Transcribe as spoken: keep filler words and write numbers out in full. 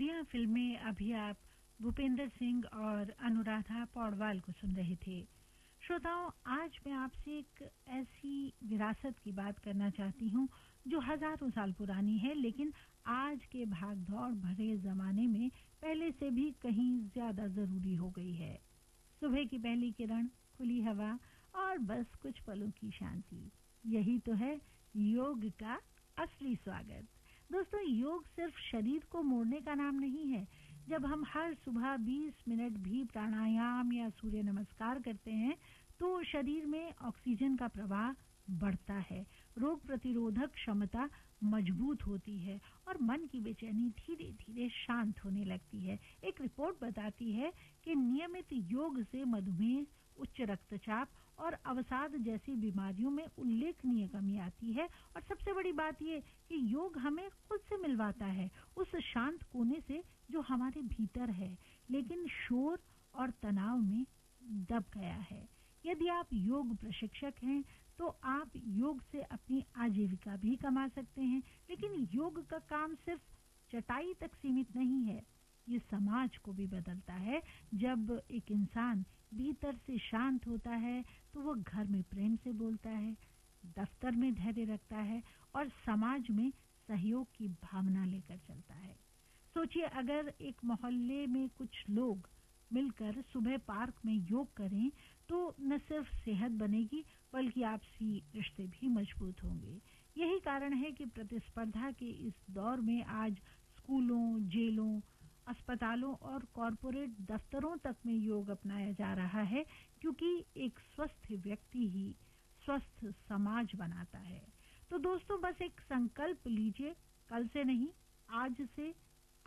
बढ़िया फिल्में अभी आप भूपेंद्र सिंह और अनुराधा पौडवाल को सुन रहे थे। श्रोताओं, आज मैं आपसे एक ऐसी विरासत की बात करना चाहती हूँ जो हजारों साल पुरानी है, लेकिन आज के भागदौड़ भरे जमाने में पहले से भी कहीं ज्यादा जरूरी हो गई है। सुबह की पहली किरण, खुली हवा और बस कुछ पलों की शांति, यही तो है योग का असली स्वागत। दोस्तों, योग सिर्फ शरीर को मोड़ने का नाम नहीं है। जब हम हर सुबह बीस मिनट भी प्राणायाम या सूर्य नमस्कार करते हैं तो शरीर में ऑक्सीजन का प्रवाह बढ़ता है, रोग प्रतिरोधक क्षमता मजबूत होती है और मन की बेचैनी धीरे धीरे शांत होने लगती है। एक रिपोर्ट बताती है कि नियमित योग से मधुमेह, उच्च रक्तचाप और अवसाद जैसी बीमारियों में उल्लेखनीय कमी आती है। और सबसे बड़ी बात यह कि योग हमें खुद से मिलवाता है, उस शांत कोने से जो हमारे भीतर है लेकिन शोर और तनाव में दब गया है। यदि आप योग प्रशिक्षक हैं तो आप योग से अपनी आजीविका भी कमा सकते हैं, लेकिन योग का काम सिर्फ चटाई तक सीमित नहीं है, ये समाज को भी बदलता है। जब एक इंसान भीतर से शांत होता है तो वो घर में प्रेम से बोलता है, दफ्तर में धैर्य रखता है और समाज में सहयोग की भावना लेकर चलता है। सोचिए, अगर एक मोहल्ले में कुछ लोग मिलकर सुबह पार्क में योग करें तो न सिर्फ सेहत बनेगी बल्कि आपसी रिश्ते भी मजबूत होंगे। यही कारण है कि प्रतिस्पर्धा के इस दौर में आज स्कूलों, जेलों, अस्पतालों और कॉरपोरेट दफ्तरों तक में योग अपनाया जा रहा है, क्योंकि एक स्वस्थ व्यक्ति ही स्वस्थ समाज बनाता है। तो दोस्तों, बस एक संकल्प लीजिए, कल से नहीं आज से